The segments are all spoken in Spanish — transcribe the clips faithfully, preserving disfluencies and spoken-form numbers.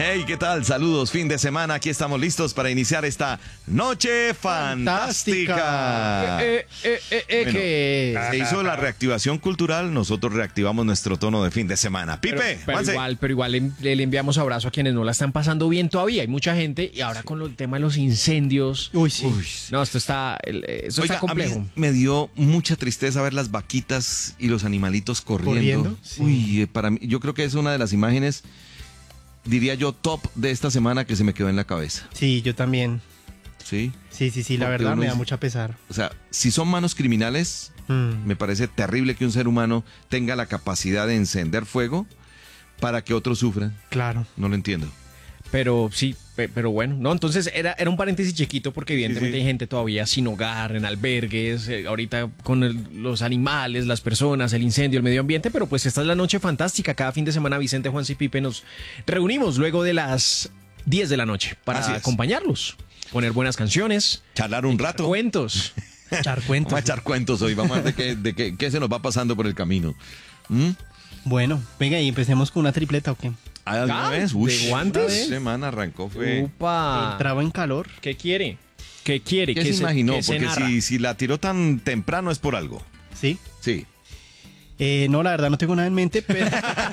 Hey, ¿qué tal? Saludos, fin de semana. Aquí estamos listos para iniciar esta noche fantástica. Eh, eh, eh, eh, Bueno, que... se hizo la reactivación cultural, nosotros reactivamos nuestro tono de fin de semana. Pipe, Pero, pero Juanse. igual, pero igual le, le enviamos abrazo a quienes no la están pasando bien todavía. Hay mucha gente y ahora con el tema de los incendios. Uy, sí. Uy, No, esto está, el- esto Oiga, está complejo. a mí me dio mucha tristeza ver las vaquitas y los animalitos corriendo. ¿Corriendo? Sí. Uy, eh, para mí, yo creo que es una de las imágenes, diría yo, top de esta semana que se me quedó en la cabeza. Sí, yo también. ¿Sí? Sí, sí, sí, la Porque verdad uno me da dice- mucha pesar. O sea, si son manos criminales, Mm. me parece terrible que un ser humano tenga la capacidad de encender fuego para que otros sufran. Claro. No lo entiendo. Pero sí, pe- pero bueno, no, entonces era, era un paréntesis chiquito porque evidentemente Sí, sí. hay gente todavía sin hogar, en albergues, eh, ahorita con el- los animales, las personas, el incendio, el medio ambiente, pero pues esta es la noche fantástica. Cada fin de semana Vicente, Juan y Pipe nos reunimos luego de las diez de la noche para Así es. acompañarlos, poner buenas canciones, Charlar un rato. cuentos. Echar Vamos cuentos. a echar cuentos hoy. Vamos a ver de qué, de qué, qué se nos va pasando por el camino. ¿Mm? Bueno, venga, y empecemos con una tripleta, ¿o qué? ¿Ah, de una Ah, vez? ¿de Ush, guantes? esta semana arrancó fue... Upa. Entraba en calor. ¿Qué quiere? ¿Qué quiere? ¿Qué se imaginó? qué se Porque narra? si, si la tiró tan temprano es por algo. ¿Sí? Sí. Eh, no, la verdad no tengo nada en mente, pero,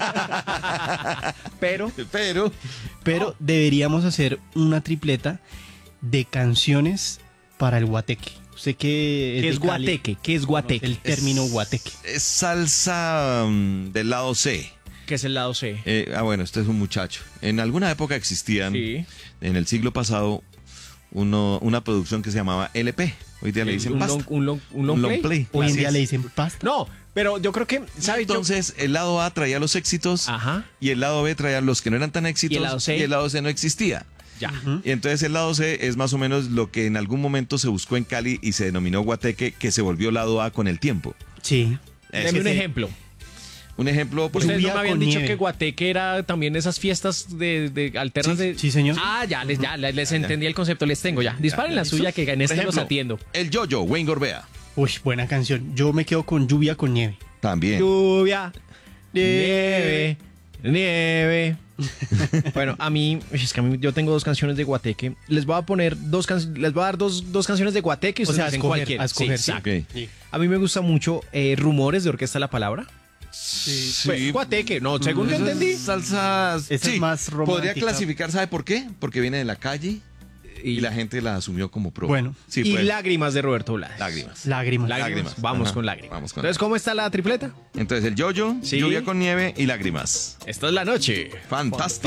Pero Pero... pero deberíamos hacer una tripleta de canciones para el guateque. Usted que ¿qué de es Cali, guateque? ¿Qué es guateque? el término Es- guateque. Es salsa mm, del lado C. ¿Qué es el lado C? Eh, ah, bueno, este es un muchacho. En alguna época existían, Sí. en el siglo pasado, uno, una producción que se llamaba L P. Hoy día le dicen un pasta. long, un long, un long Un long play. play. Hoy en Así día es. le dicen pasta. No, pero yo creo que, ¿sabes? Yo- Entonces, el lado A traía los éxitos Ajá. y el lado B traía los que no eran tan éxitos ¿Y el lado C? y el lado C no existía. ya. Ujú. Y entonces el lado C es más o menos lo que en algún momento se buscó en Cali y se denominó guateque, que se volvió lado A con el tiempo. Sí. Eso. Deme un sí. ejemplo. Un ejemplo, por Ustedes Lluvia no me habían con dicho nieve. que Guateque era también esas fiestas de, de alternas Sí, de. sí, señor. Ah, ya, les, ya, les, les entendí el concepto, les tengo ya. Disparen la suya que en este por los ejemplo, atiendo. el Yo-Yo, Wayne Gorbea. Uy, buena canción. Yo me quedo con Lluvia con Nieve. También. Lluvia, nieve, nieve. Bueno, a mí, es que a mí yo tengo dos canciones de Guateque. Les voy a poner dos can- les voy a dar dos, dos canciones de Guateque y O ustedes sea, a dicen escoger, cualquiera. a escoger, Sí, sí. exacto. Ok. Sí. A mí me gusta mucho eh, Rumores de Orquesta La Palabra. Sí. Pues, Guateque, no, según yo Esa es entendí. Salsa. Esa es más Podría romántica. clasificar, ¿sabe por qué? Porque viene de la calle y, la gente la asumió como pro. Bueno. sí, y pues, Lágrimas de Roberto Blades. lágrimas. Lágrimas. Lágrimas. Lágrimas. Vamos Ajá. con lágrimas. Vamos con Entonces, ¿cómo está la tripleta? Entonces el Yo-Yo, Sí. Lluvia con nieve y lágrimas. Esta es la noche. Fantástico.